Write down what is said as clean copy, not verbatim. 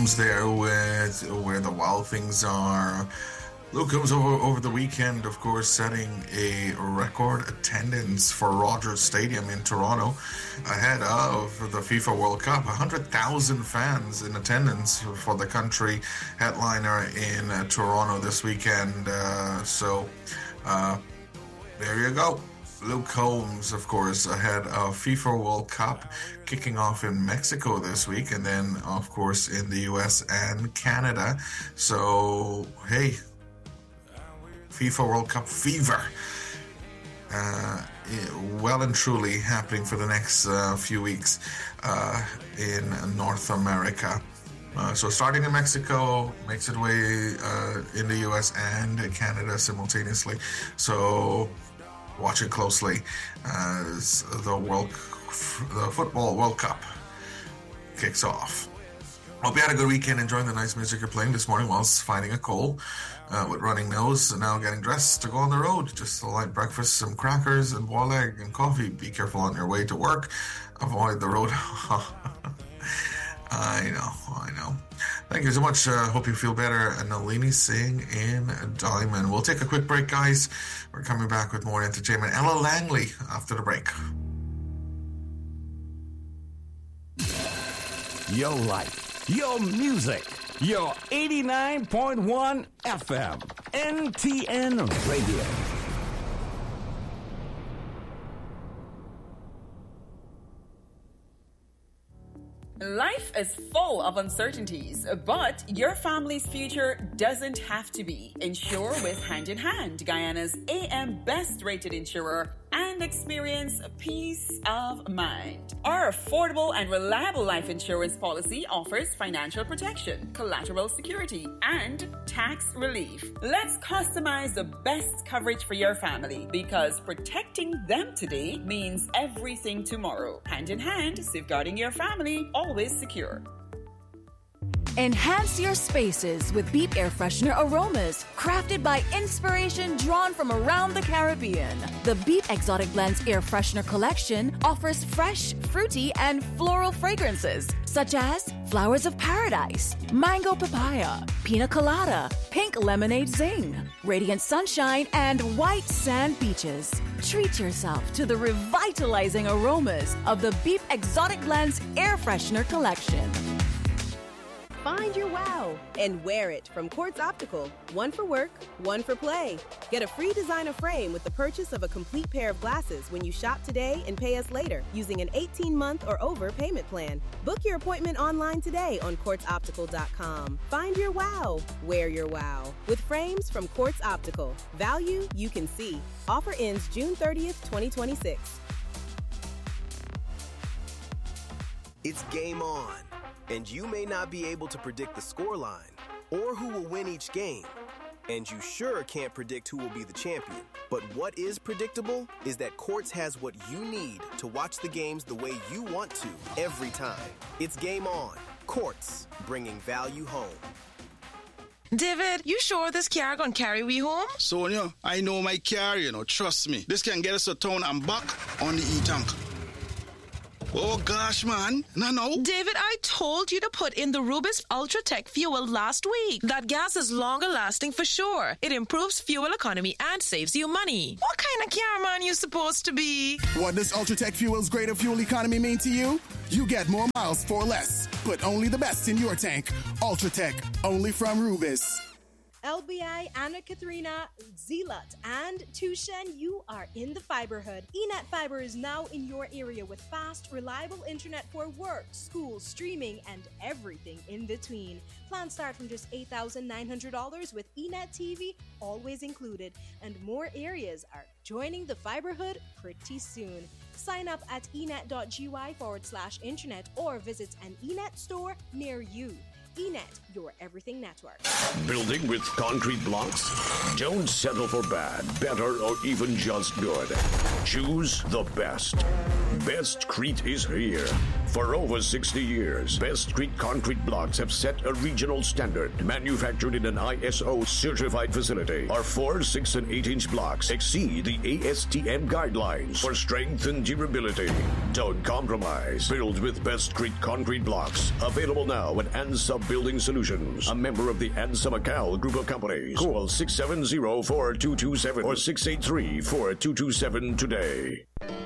Combs there with Where the Wild Things Are. Luke Combs over the weekend, of course, setting a record attendance for Rogers Stadium in Toronto ahead of the FIFA World Cup. 100,000 fans in attendance for the country headliner in Toronto this weekend. So there you go. Luke Combs, of course, ahead of FIFA World Cup kicking off in Mexico this week, and then, of course, in the US and Canada. So, hey, FIFA World Cup fever. Well and truly happening for the next few weeks in North America. So starting in Mexico, makes its way in the US and Canada simultaneously. So watch it closely as the Football World Cup kicks off. Hope you had a good weekend enjoying the nice music you're playing this morning whilst fighting a cold with running nose, and now getting dressed to go on the road. Just a light breakfast, some crackers and boiled egg and coffee. Be careful on your way to work. Avoid the road. I know. Thank you so much. Hope you feel better. And Nalini Singh in Diamond. We'll take a quick break, guys. We're coming back with more entertainment. Ella Langley after the break. Your life, your music, your 89.1 FM, NTN Radio. Life is full of uncertainties, but your family's future doesn't have to be. Insure with Hand in Hand, Guyana's AM best rated insurer, and experience peace of mind. Our affordable and reliable life insurance policy offers financial protection, collateral security, and tax relief. Let's customize the best coverage for your family, because protecting them today means everything tomorrow. Hand in Hand, safeguarding your family, always secure. Enhance your spaces with Beep Air Freshener aromas, crafted by inspiration drawn from around the Caribbean. The Beep Exotic Blends Air Freshener collection offers fresh, fruity, and floral fragrances, such as Flowers of Paradise, Mango Papaya, Pina Colada, Pink Lemonade Zing, Radiant Sunshine, and White Sand Beaches. Treat yourself to the revitalizing aromas of the Beep Exotic Blends Air Freshener collection. Find your wow and wear it from Quartz Optical. One for work, one for play. Get a free designer frame with the purchase of a complete pair of glasses when you shop today and pay us later using an 18-month or over payment plan. Book your appointment online today on quartzoptical.com. Find your wow, wear your wow. With frames from Quartz Optical. Value you can see. Offer ends June 30th, 2026. It's game on. And you may not be able to predict the scoreline or who will win each game. And you sure can't predict who will be the champion. But what is predictable is that Quartz has what you need to watch the games the way you want to every time. It's game on. Quartz, bringing value home. David, you sure this car gonna carry we home? Sonia, I know my car, trust me. This can get us to town and back on the E-Tank. Oh gosh, man. No. David, I told you to put in the Rubis Ultra Tech fuel last week. That gas is longer lasting for sure. It improves fuel economy and saves you money. What kind of car man you supposed to be? What does Ultra Tech Fuel's greater fuel economy mean to you? You get more miles for less, but only the best in your tank. Ultra Tech, only from Rubis. LBI, Anna Katharina, Zealot, and Tushen, you are in the Fiberhood. eNet Fiber is now in your area with fast, reliable internet for work, school, streaming, and everything in between. Plans start from just $8,900 with eNet TV always included, and more areas are joining the Fiberhood pretty soon. Sign up at enet.gy/internet or visit an eNet store near you. eNet, your everything network. Building with concrete blocks? Don't settle for bad, better, or even just good. Choose the best. Bestcrete is here. For over 60 years, Best Creek Concrete Blocks have set a regional standard. Manufactured in an ISO-certified facility, our 4, 6, and 8-inch blocks exceed the ASTM guidelines for strength and durability. Don't compromise. Build with Best Creek Concrete Blocks. Available now at ANSA Building Solutions, a member of the ANSA Macal Group of Companies. Call 670-4227 or 683-4227 today.